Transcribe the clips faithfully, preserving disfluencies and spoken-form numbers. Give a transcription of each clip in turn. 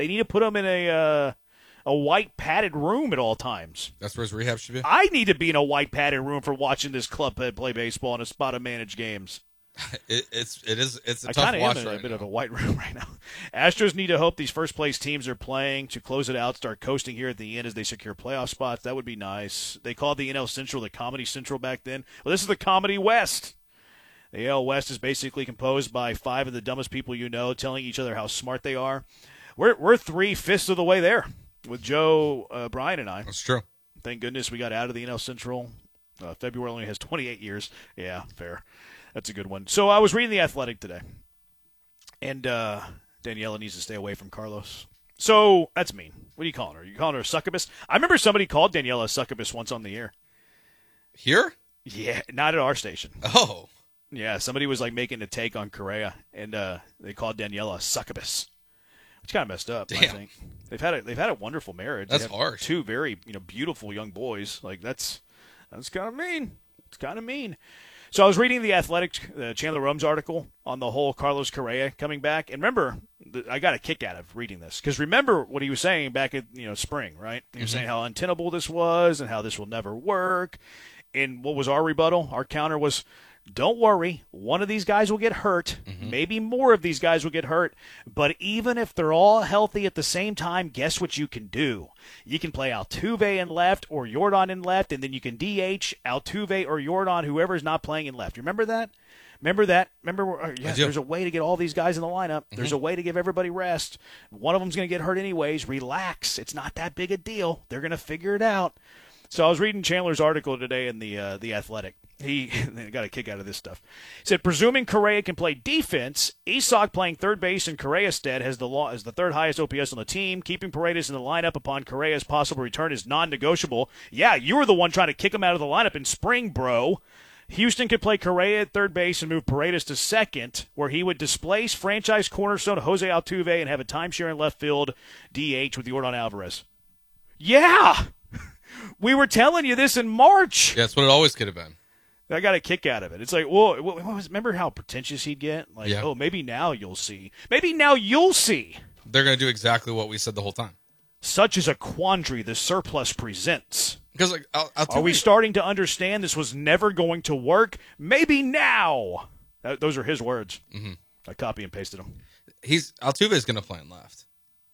They need to put him in a uh, a white padded room at all times. That's where his rehab should be? I need to be in a white padded room for watching this club play baseball and a spot of managed games. It, it's it is it's a I tough kind of watch am in right a bit now. of a white room right now. Astros need to hope these first place teams are playing to close it out, start coasting here at the end as they secure playoff spots. That would be nice. They called the N L Central the Comedy Central back then. Well, this is the Comedy West. The A L West is basically composed by five of the dumbest people you know telling each other how smart they are. We're we're three fifths of the way there with Joe, uh, Brian, and I. That's true. Thank goodness we got out of the N L Central. Uh, February only has twenty-eight years. Yeah, fair. That's a good one. So I was reading The Athletic today, and uh, Daniela needs to stay away from Carlos. So that's mean. What are you calling her? You calling her a succubus? I remember somebody called Daniela a succubus once on the air. Here? Yeah, not at our station. Oh. Yeah, somebody was like making a take on Correa, and uh, they called Daniela a succubus. It's kind of messed up. Damn. I think they've had a they've had a wonderful marriage. That's They have harsh. Two very you know beautiful young boys. Like that's that's kind of mean. It's kind of mean. So I was reading the Athletic, uh, Chandler Rome's article on the whole Carlos Correa coming back, and remember, th- I got a kick out of reading this because remember what he was saying back in you know spring, right? He was Mm-hmm. saying how untenable this was and how this will never work. And what was our rebuttal? Our counter was, don't worry, one of these guys will get hurt. Mm-hmm. Maybe more of these guys will get hurt. But even if they're all healthy at the same time, guess what you can do? You can play Altuve in left or Yordan in left, and then you can D H Altuve or Yordan, whoever's not playing in left. You remember that? Remember that? Remember, uh, yes, do. there's a way to get all these guys in the lineup. Mm-hmm. There's a way to give everybody rest. One of them's going to get hurt anyways. Relax. It's not that big a deal. They're going to figure it out. So I was reading Chandler's article today in the uh, the Athletic. He got a kick out of this stuff. He said, presuming Correa can play defense, Isak playing third base in Correa's stead has the law as the third highest O P S on the team. Keeping Paredes in the lineup upon Correa's possible return is non-negotiable. Yeah, you were the one trying to kick him out of the lineup in spring, bro. Houston could play Correa at third base and move Paredes to second, where he would displace franchise cornerstone Jose Altuve and have a timeshare in left field D H with Yordan Alvarez. Yeah! We were telling you this in March. Yeah, that's what it always could have been. I got a kick out of it. It's like, well, what was, remember how pretentious he'd get? Like, Yeah. oh, maybe now you'll see. Maybe now you'll see. They're going to do exactly what we said the whole time. Such is a quandary the surplus presents. Because like, Al- Altuve, Are we starting to understand this was never going to work? Maybe now. That, those are his words. Mm-hmm. I copy and pasted them. he's Altuve is going to play in left.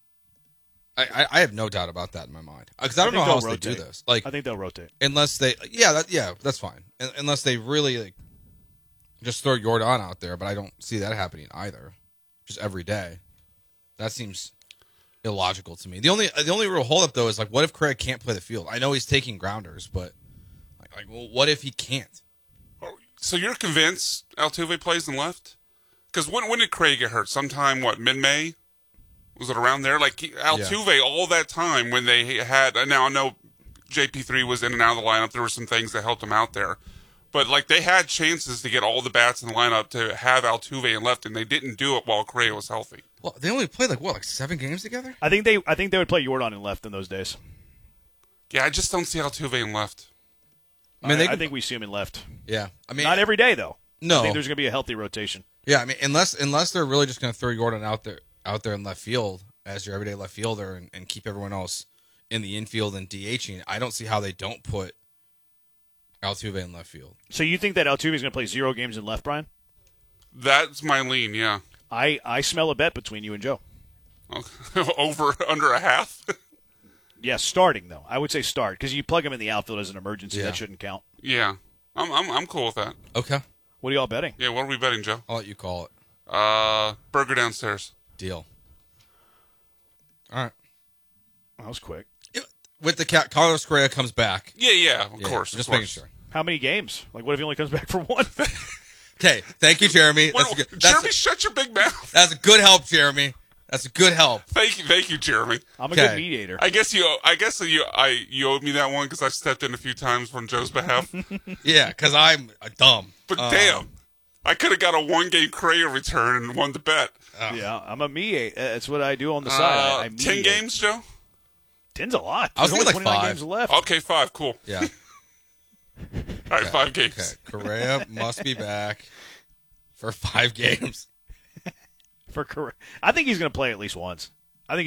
I, I, I have no doubt about that in my mind because I don't think know how else they'll they do rotate. this. Like I think they'll rotate. unless they, yeah, that, yeah, that's fine. Un- Unless they really like just throw Yordan out there, but I don't see that happening either. Just every day, that seems illogical to me. The only the only real holdup though is like, what if Craig can't play the field? I know he's taking grounders, but like, like well, what if he can't? So you're convinced Altuve plays in left? Because when when did Craig get hurt? Sometime what mid May? Was it around there? Like he, Altuve, yeah. all that time when they had. Now I know J P three was in and out of the lineup. There were some things that helped him out there, but like they had chances to get all the bats in the lineup to have Altuve in left, and they didn't do it while Correa was healthy. Well, they only played like what, like seven games together? I think they I think they would play Yordan in left in those days. Yeah, I just don't see Altuve in left. I mean, they I, could, I think we see him in left. yeah. I mean, Not every day though. No. I think there's going to be a healthy rotation. Yeah, I mean, unless unless they're really just going to throw Yordan out there out there in left field as your everyday left fielder and, and keep everyone else in the infield and DHing, I don't see how they don't put Altuve in left field. So you think that Altuve is going to play zero games in left, Brian? That's my lean. Yeah, I, I smell a bet between you and Joe. over under a half. Yeah, starting though. I would say start because you plug him in the outfield as an emergency. Yeah. That shouldn't count. Yeah, I'm I'm I'm cool with that. Okay, What are y'all betting? Yeah, what are we betting, Joe? I'll let you call it. Uh, burger downstairs. Deal. All right. That was quick. With the cat, Carlos Correa comes back. Yeah, yeah, of Yeah, course. just of course. making sure. How many games? Like, what if he only comes back for one? Okay, thank you, Jeremy. Well, That's a good, Jeremy, that's, shut your big mouth. a, that's a good help, Jeremy. That's a good help. Thank you, thank you, Jeremy. I'm a Okay. good mediator. I guess you, I guess you, I you owed me that one because I stepped in a few times on Joe's behalf. Yeah, because I'm uh, dumb. But Um, damn, I could have got a one-game Correa return and won the bet. Yeah, I'm a mediator. That's what I do on the side. Uh, I, I ten mediate. games, Joe. Ten's a lot. I was There's only thinking like twenty-nine five. games left. Okay, five. Cool. Yeah. All right, five games. Okay. Correa must be back for five games. For Correa. I think he's going to play at least once.